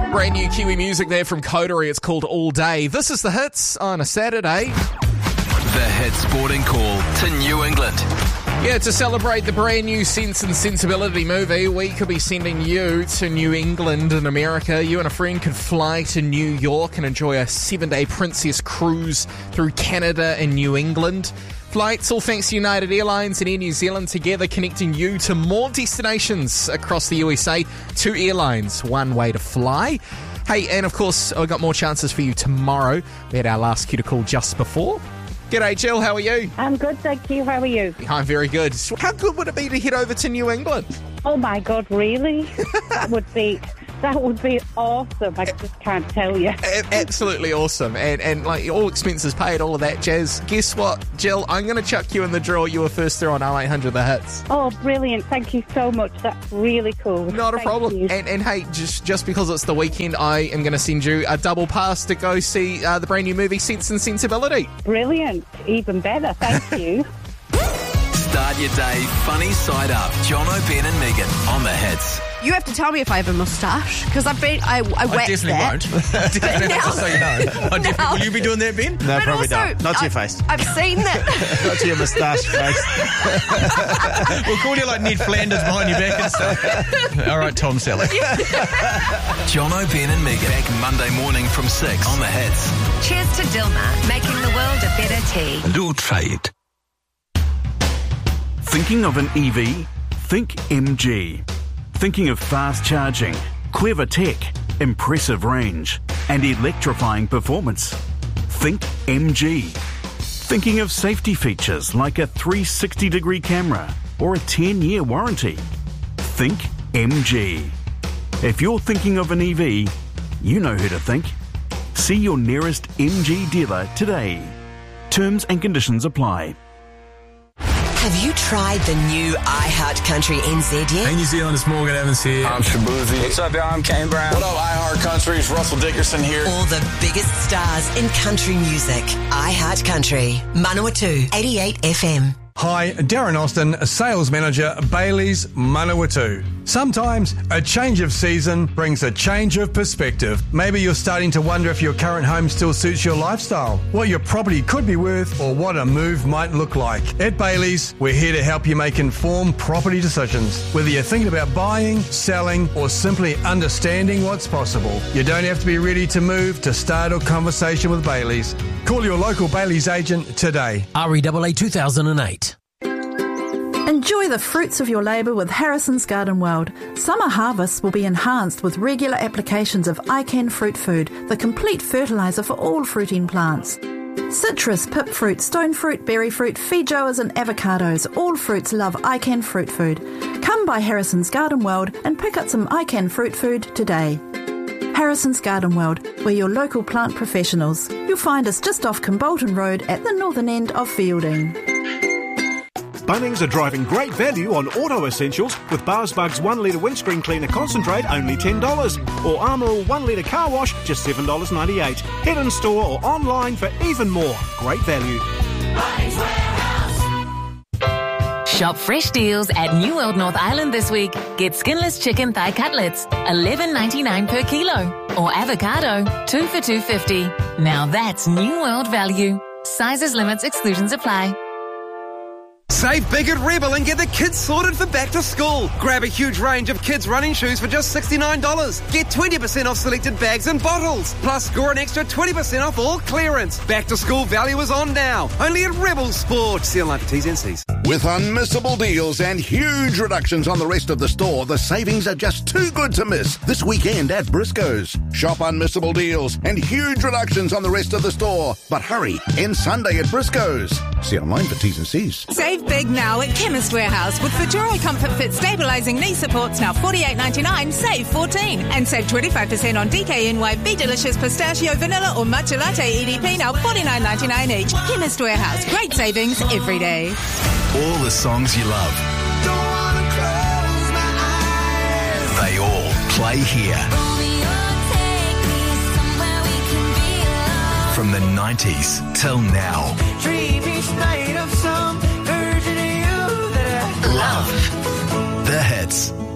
Brand new Kiwi music there from Coterie. It's called All Day. This is The Hits on a Saturday. The Hit Sporting Call to New England. Yeah, to celebrate the brand new Sense and Sensibility movie, we could be sending you to New England in America. You and a friend could fly to New York and enjoy a 7-day Princess cruise through Canada and New England. Flights, all thanks to United Airlines and Air New Zealand, together connecting you to more destinations across the USA. 2 airlines, 1 way to fly. Hey, and of course, I've got more chances for you tomorrow. We had our last cue to call just before. G'day, Jill. How are you? I'm good, thank you. How are you? I'm very good. How good would it be to head over to New England? Oh, my God, really? That would be awesome. I just can't tell you. Absolutely awesome. And like, all expenses paid, all of that jazz. Guess what, Jill? I'm going to chuck you in the draw. You were first through on 0800 The Hits. Oh, brilliant. Thank you so much. That's really cool. Not a problem. And hey, just because it's the weekend, I am going to send you a double pass to go see the brand new movie Sense and Sensibility. Brilliant. Even better. Thank you. Start your day funny side up. John O'Ben and Megan on The Hits. You have to tell me if I have a moustache, because I waxed definitely that. won't. Definitely, now- just so you know. Will you be doing that, Ben? No, But probably also, not. Not to your face. I've seen that. Not to your moustache face. We'll call you like Ned Flanders behind your back and stuff. All right, Tom Selleck. John O'Ben and Megan back Monday morning from 6 on The Hits. Cheers to Dilmah, making the world a better tea. Do trade. Thinking of an EV? Think MG. Thinking of fast charging, clever tech, impressive range, and electrifying performance? Think MG. Thinking of safety features like a 360-degree camera or a 10-year warranty? Think MG. If you're thinking of an EV, you know who to think. See your nearest MG dealer today. Terms and conditions apply. Have you tried the new iHeart Country NZ yet? Hey New Zealand, it's Morgan Evans here. I'm Shabuzi. What's up, y'all? I'm Kane Brown. What up, iHeart Country? It's Russell Dickerson here. All the biggest stars in country music. iHeart Country. Manawatu 88 FM. Hi, Darren Austin, Sales Manager, Bailey's Manawatu. Sometimes a change of season brings a change of perspective. Maybe you're starting to wonder if your current home still suits your lifestyle, what your property could be worth, or what a move might look like. At Bailey's, we're here to help you make informed property decisions. Whether you're thinking about buying, selling, or simply understanding what's possible, you don't have to be ready to move to start a conversation with Bailey's. Call your local Bailey's agent today. REAA 2008. Enjoy the fruits of your labour with Harrison's Garden World. Summer harvests will be enhanced with regular applications of ICAN Fruit Food, the complete fertiliser for all fruiting plants. Citrus, pip fruit, stone fruit, berry fruit, feijoas and avocados. All fruits love ICAN Fruit Food. Come by Harrison's Garden World and pick up some ICAN Fruit Food today. Harrison's Garden World, we're your local plant professionals. You'll find us just off Kimbolton Road at the northern end of Fielding. Bunnings are driving great value on auto essentials with Bars Bugs 1 litre windscreen cleaner concentrate only $10 or Armorall 1 litre car wash just $7.98. Head in store or online for even more. Great value. Bunnings Warehouse. Shop fresh deals at New World North Island this week. Get skinless chicken thigh cutlets, $11.99 per kilo. Or avocado, 2 for $2.50. Now that's New World value. Sizes, limits, exclusions apply. Save big at Rebel and get the kids sorted for back to school. Grab a huge range of kids' running shoes for just $69. Get 20% off selected bags and bottles. Plus, score an extra 20% off all clearance. Back to school value is on now. Only at Rebel Sport. See online for T's and C's. With unmissable deals and huge reductions on the rest of the store, the savings are just too good to miss this weekend at Briscoe's. Shop unmissable deals and huge reductions on the rest of the store. But hurry, end Sunday at Briscoe's. See online for T's and C's. Save big now at Chemist Warehouse with Futuro Comfort Fit stabilising knee supports now $48.99, save $14. And save 25% on DKNY Be Delicious Pistachio Vanilla or Matcha Latte EDP now $49.99 each. Chemist Warehouse, great savings every day. All the songs you love. They all play here. From the 90s till now. Love the hits.